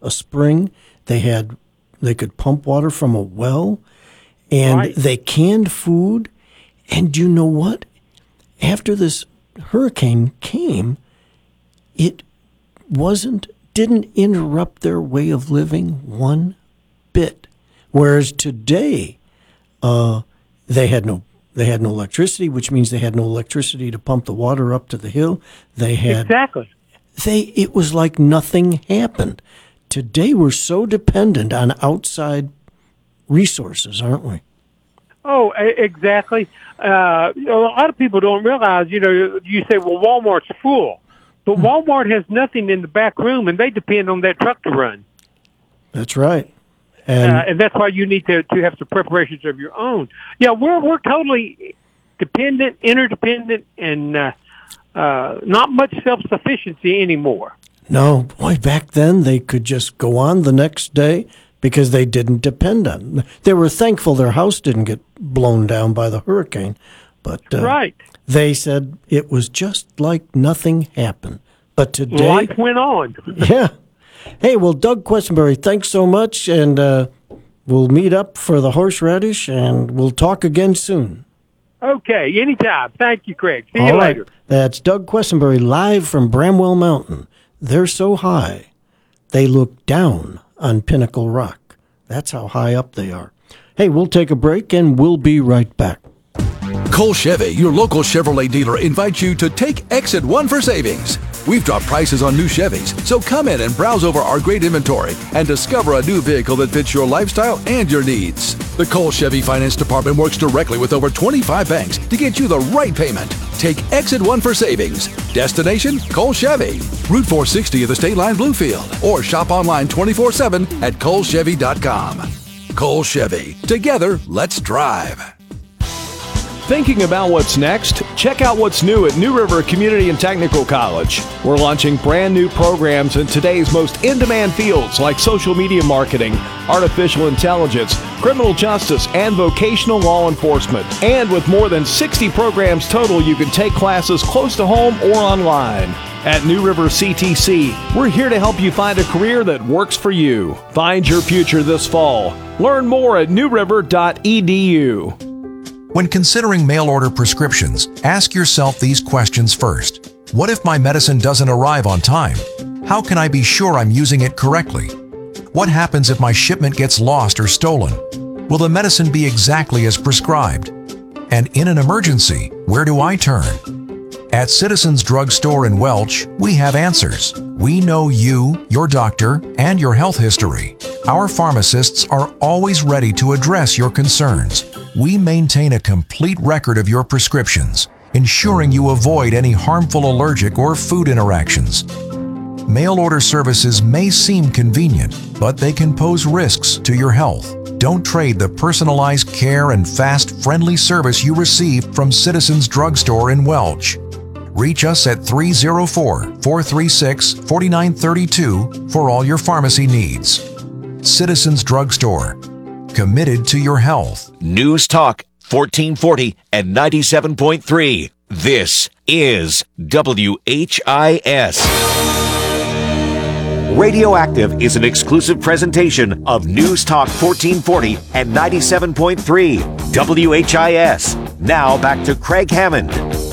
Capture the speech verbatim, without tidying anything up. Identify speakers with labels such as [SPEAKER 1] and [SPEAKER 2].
[SPEAKER 1] a spring. They had they could pump water from a well, and
[SPEAKER 2] Right.
[SPEAKER 1] they canned food. And you know what? After this hurricane came, it wasn't didn't interrupt their way of living one bit. Whereas today, uh, they had no they had no electricity, which means they had no electricity to pump the water up to the hill. They had
[SPEAKER 2] Exactly.
[SPEAKER 1] they it was like nothing happened. Today we're so dependent on outside resources, aren't we?
[SPEAKER 2] Oh, e- exactly. Uh, a lot of people don't realize, you know, you say, well, Walmart's full. But Walmart has nothing in the back room, and they depend on that truck to run.
[SPEAKER 1] That's right. And,
[SPEAKER 2] uh, and that's why you need to, to have some preparations of your own. Yeah, we're we're totally dependent, interdependent, and uh, uh, not much self-sufficiency anymore.
[SPEAKER 1] no, boy, back then they could just go on the next day because they didn't depend on. They were thankful their house didn't get blown down by the hurricane, but uh,
[SPEAKER 2] Right.
[SPEAKER 1] they said it was just like nothing happened. But today,
[SPEAKER 2] Life went on.
[SPEAKER 1] yeah. Hey, well, Doug Questenberry, thanks so much, and uh, we'll meet up for the horseradish, and we'll talk again soon.
[SPEAKER 2] Okay, anytime. Thank you, Craig. See you
[SPEAKER 1] All right.
[SPEAKER 2] later.
[SPEAKER 1] That's Doug Questenberry live from Bramwell Mountain. They're so high, they look down on Pinnacle Rock. That's how high up they are. Hey, we'll take a break, and we'll be right back.
[SPEAKER 3] Cole Chevy, your local Chevrolet dealer, invites you to take Exit one for savings. We've dropped prices on new Chevys, so come in and browse over our great inventory and discover a new vehicle that fits your lifestyle and your needs. The Cole Chevy Finance Department works directly with over twenty-five banks to get you the right payment. Take Exit one for savings. Destination, Cole Chevy. Route four sixty of the State Line Bluefield. Or shop online twenty-four seven at cole chevy dot com. Cole Chevy. Together, let's drive.
[SPEAKER 4] Thinking about what's next? Check out what's new at New River Community and Technical College. We're launching brand new programs in today's most in-demand fields like social media marketing, artificial intelligence, criminal justice, and vocational law enforcement. And with more than sixty programs total, you can take classes close to home or online. At New River C T C, we're here to help you find a career that works for you. Find your future this fall. Learn more at new river dot e d u.
[SPEAKER 5] When considering mail-order prescriptions, ask yourself these questions first. What if my medicine doesn't arrive on time? How can I be sure I'm using it correctly? What happens if my shipment gets lost or stolen? Will the medicine be exactly as prescribed? And in an emergency, where do I turn? At Citizens Drug Store in Welch, we have answers. We know you, your doctor, and your health history. Our pharmacists are always ready to address your concerns. We maintain a complete record of your prescriptions, ensuring you avoid any harmful allergic or food interactions. Mail order services may seem convenient, but they can pose risks to your health. Don't trade the personalized care and fast, friendly service you receive from Citizens Drug Store in Welch. Reach us at three oh four, four three six, four nine three two for all your pharmacy needs. Citizens Drug Store. Committed to your health.
[SPEAKER 6] News Talk fourteen forty and ninety-seven point three. This is W H I S. Radioactive is an exclusive presentation of News Talk fourteen forty and ninety-seven point three W H I S. Now back to Craig Hammond.